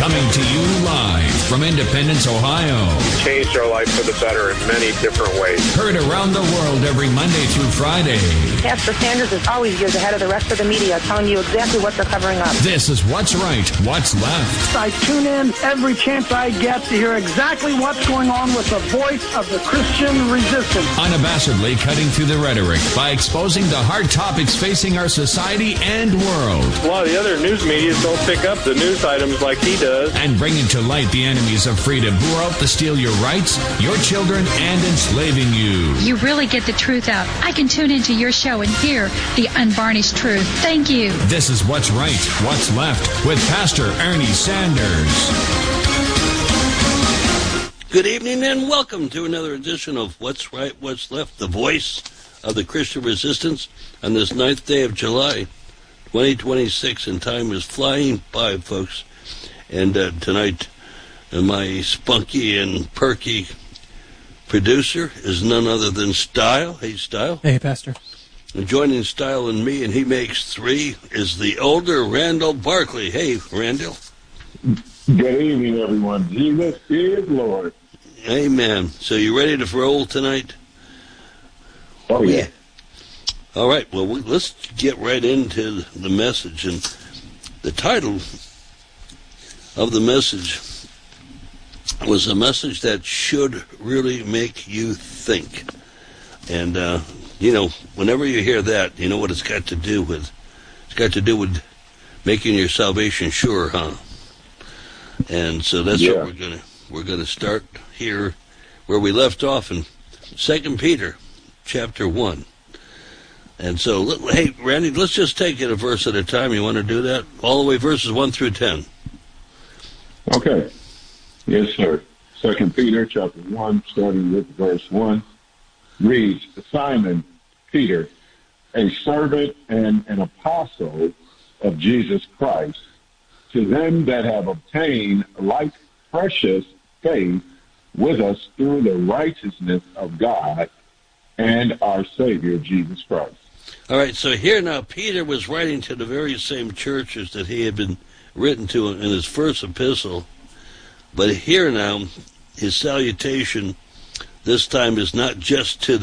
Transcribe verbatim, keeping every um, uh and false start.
Coming to you live from Independence, Ohio. Changed our life for the better in many different ways. Heard around the world every Monday through Friday. Pastor Sanders is always years ahead of the rest of the media, telling you exactly what they're covering up. This is What's Right, What's Left. I tune in every chance I get to hear exactly what's going on with the voice of the Christian resistance. Unabashedly cutting through the rhetoric by exposing the hard topics facing our society and world. A lot of the other news media don't pick up the news items like he does. And bringing to light the enemies of freedom who are out to steal your rights, your children, and enslaving you. You really get the truth out. I can tune into your show and hear the unvarnished truth. Thank you. This is What's Right, What's Left with Pastor Ernie Sanders. Good evening and welcome to another edition of What's Right, What's Left, the voice of the Christian resistance on this ninth day of July, twenty twenty-six, and time is flying by, folks. And uh, tonight, uh, my spunky and perky producer is none other than Style. Hey, Style. Hey, Pastor. And joining Style and me, and he makes three, is the older Randall Barkley. Hey, Randall. Good evening, everyone. Jesus is Lord. Amen. So you ready to roll tonight? Oh, yeah. yeah. All right. Well, we, let's get right into the message. And the title of the message was a message that should really make you think. And, uh, you know, whenever you hear that, you know what it's got to do with? It's got to do with making your salvation sure, huh? And so that's yeah. what we're gonna we're gonna start here, where we left off in Second Peter, chapter one. And so, hey, Randy, let's just take it a verse at a time. You want to do that? All the way verses one through ten. Okay. Yes, sir. Second Peter, chapter one, starting with verse one, reads, Simon Peter, a servant and an apostle of Jesus Christ, to them that have obtained like precious faith with us through the righteousness of God and our Savior, Jesus Christ. All right, so here now, Peter was writing to the very same churches that he had been written to in his first epistle. But here now, his salutation this time is not just to